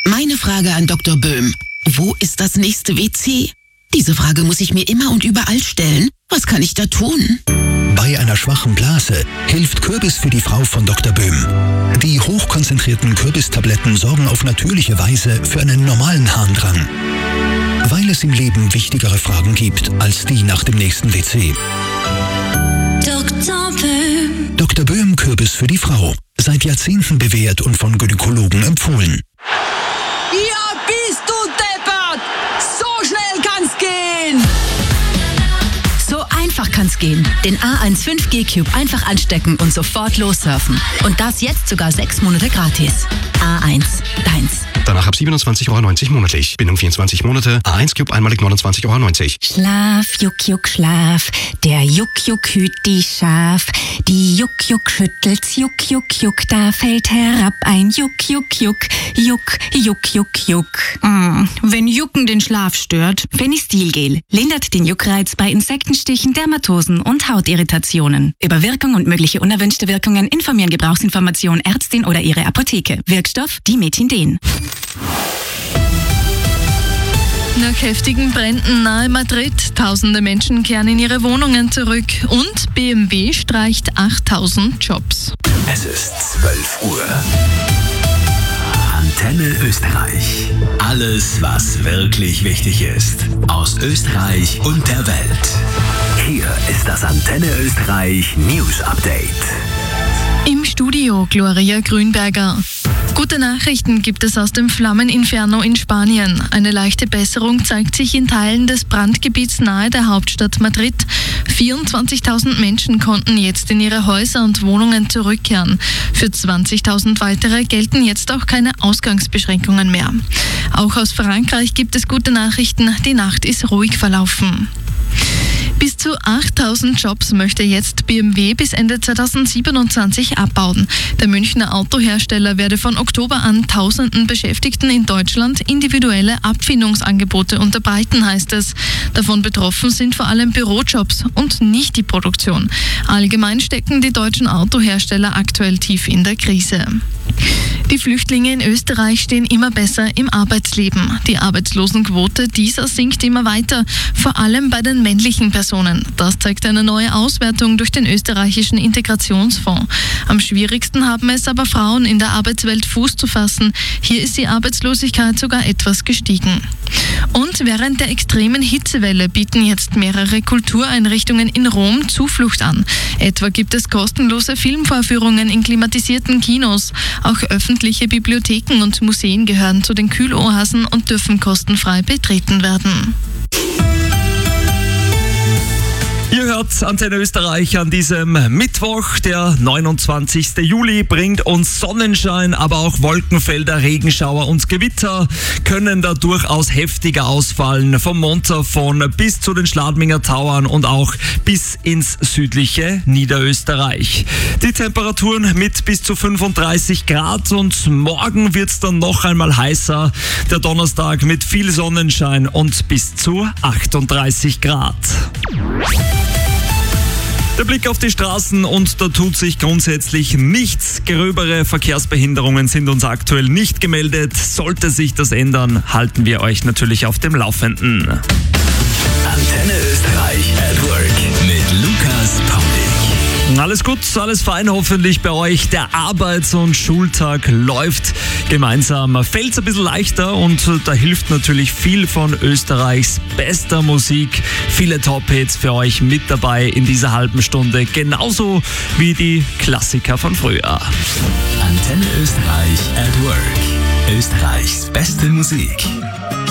Meine Frage an Dr. Böhm. Wo ist das nächste WC? Diese Frage muss ich mir immer und überall stellen. Was kann ich da tun? Bei einer schwachen Blase hilft Kürbis für die Frau von Dr. Böhm. Die hochkonzentrierten Kürbistabletten sorgen auf natürliche Weise für einen normalen Harndrang. Weil es im Leben wichtigere Fragen gibt als die nach dem nächsten WC. Dr. Böhm. Dr. Böhm Kürbis für die Frau. Seit Jahrzehnten bewährt und von Gynäkologen empfohlen. Ja, bist du deppert! So schnell kann's gehen! So einfach kann's gehen. Den A1 5G Cube einfach anstecken und sofort lossurfen. Und das jetzt sogar 6 Monate gratis. A1, deins. Danach ab 27,90 € monatlich. Bindung 24 Monate. A1 Cube einmalig 29,90 €. Schlaf, Juck, Juck, Schlaf. Der Juck, Juck hüt die Schaf. Die Juck, Juck schüttelt's, Juck, Juck, Juck. Da fällt herab ein Juck, Juck, Juck. Juck, Juck, Juck, Juck. Wenn Jucken den Schlaf stört, Fenistilgel lindert den Juckreiz bei Insektenstichen, Dermatosen und Hautirritationen. Über Wirkung und mögliche unerwünschte Wirkungen informieren Gebrauchsinformation Ärztin oder ihre Apotheke. Wirkstoff Dimetindin. Nach heftigen Bränden nahe Madrid. Tausende Menschen kehren in ihre Wohnungen zurück. Und BMW streicht 8000 Jobs. Es ist 12 Uhr. Antenne Österreich. Alles, was wirklich wichtig ist. Aus Österreich und der Welt. Hier ist das Antenne Österreich News Update. Im Studio Gloria Grünberger. Gute Nachrichten gibt es aus dem Flammeninferno in Spanien. Eine leichte Besserung zeigt sich in Teilen des Brandgebiets nahe der Hauptstadt Madrid. 24.000 Menschen konnten jetzt in ihre Häuser und Wohnungen zurückkehren. Für 20.000 weitere gelten jetzt auch keine Ausgangsbeschränkungen mehr. Auch aus Frankreich gibt es gute Nachrichten. Die Nacht ist ruhig verlaufen. Bis zu 8000 Jobs möchte jetzt BMW bis Ende 2027 abbauen. Der Münchner Autohersteller werde von Oktober an tausenden Beschäftigten in Deutschland individuelle Abfindungsangebote unterbreiten, heißt es. Davon betroffen sind vor allem Bürojobs und nicht die Produktion. Allgemein stecken die deutschen Autohersteller aktuell tief in der Krise. Die Flüchtlinge in Österreich stehen immer besser im Arbeitsleben. Die Arbeitslosenquote dieser sinkt immer weiter, vor allem bei den männlichen Personen. Das zeigt eine neue Auswertung durch den österreichischen Integrationsfonds. Am schwierigsten haben es aber Frauen in der Arbeitswelt Fuß zu fassen. Hier ist die Arbeitslosigkeit sogar etwas gestiegen. Und während der extremen Hitzewelle bieten jetzt mehrere Kultureinrichtungen in Rom Zuflucht an. Etwa gibt es kostenlose Filmvorführungen in klimatisierten Kinos. Auch öffentliche Bibliotheken und Museen gehören zu den Kühloasen und dürfen kostenfrei betreten werden. Ihr hört Antenne Österreich an diesem Mittwoch. Der 29. Juli bringt uns Sonnenschein, aber auch Wolkenfelder, Regenschauer und Gewitter können da durchaus heftiger ausfallen. Vom Montafon bis zu den Schladminger Tauern und auch bis ins südliche Niederösterreich. Die Temperaturen mit bis zu 35 Grad und morgen wird es dann noch einmal heißer. Der Donnerstag mit viel Sonnenschein und bis zu 38 Grad. Der Blick auf die Straßen und da tut sich grundsätzlich nichts. Gröbere Verkehrsbehinderungen sind uns aktuell nicht gemeldet. Sollte sich das ändern, halten wir euch natürlich auf dem Laufenden. Antenne Österreich at Work mit Lukas Paulik. Alles gut, alles fein hoffentlich bei euch. Der Arbeits- und Schultag läuft gemeinsam. Fällt's ein bisschen leichter und da hilft natürlich viel von Österreichs bester Musik. Viele Top-Hits für euch mit dabei in dieser halben Stunde. Genauso wie die Klassiker von früher. Antenne Österreich at Work. Österreichs beste Musik.